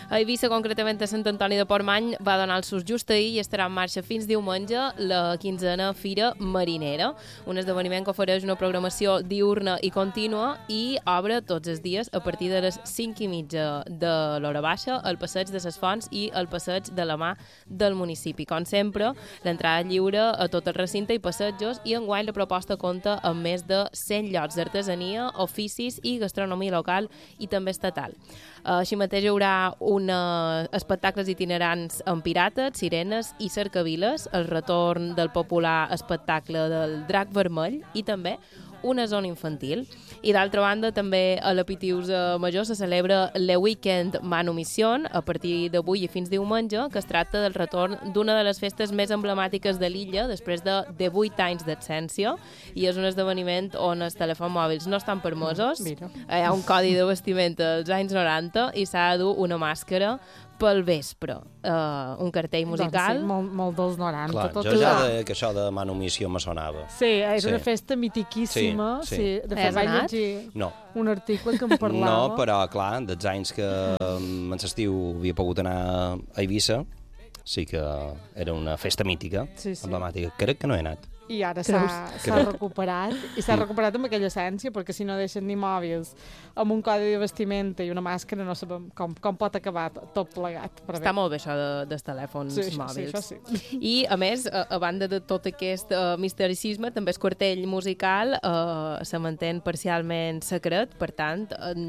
A Eivissa, concretament a Sant Antoni de Portmany, va donar el sus just ahir i estarà en marxa fins diumenge la 15a Fira Marinera, un esdeveniment que ofereix una programació diurna i contínua i obre tots els dies a partir de les 5:30 de l'hora baixa, al passeig de les Fonts i al passeig de la Mà del municipi. Com sempre, l'entrada lliure a tot el recinte i passejos, i enguany la proposta compta amb més de 100 llocs d'artesania, oficis i gastronomia local i també estatal. Així mateix hi haurà espectacles itinerants amb pirates, sirenes i cercaviles, el retorn del popular espectacle del Drac Vermell i també una zona infantil. I d'altra banda, també a la Pitiusa Major se celebra le Weekend Manumission a partir d'avui i fins diumenge, que es tracta del retorn d'una de les festes més emblemàtiques de l'illa després de 18 anys d'absència, i és un esdeveniment on els telèfons mòbils no estan permesos. Hi ha un codi de vestimenta dels anys 90 i s'ha de dur una màscara pel vespre, un cartell musical. Doncs sí, molt dels 90. Clar, tot jo ja que això de Manumission me sonava. Sí, és una festa mitiquíssima. Sí. De fet, vaig llegir un article que em parlava. No, però, clar, dels anys que en l'estiu havia pogut anar a Eivissa, sí que era una festa mítica, emblemàtica. Crec que no he anat. I ara s'ha recuperat, i s'ha recuperat amb aquella essència, perquè si no deixen ni mòbils amb un codi de vestimenta i una màscara, no sabem com pot acabar tot plegat. Està molt bé això dels telèfons mòbils. Sí. I, a més, a banda de tot aquest mistericisme, també el quartell musical se manté parcialment secret, per tant,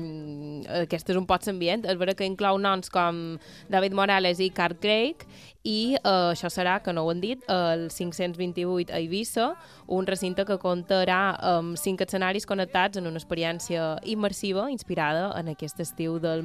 aquest és un poc ambient. És vera que inclou noms com David Morales i Carl Craig, i això serà, que no ho han dit, el 528 a Eivissa, un recinte que comptarà amb 5 escenaris connectats en una experiència immersiva inspirada en aquest estiu del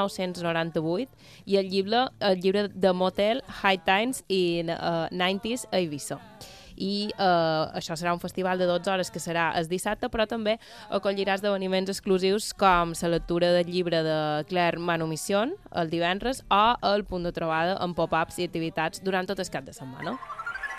1998 i el llibre de Motel, High Times i 90s a Eivissa. I això serà un festival de 12 hores que serà el dissabte, però també acollirà esdeveniments exclusius com la lectura del llibre de Claire Manumission el divendres o el punt de trobada amb pop-ups i activitats durant tot el cap de setmana.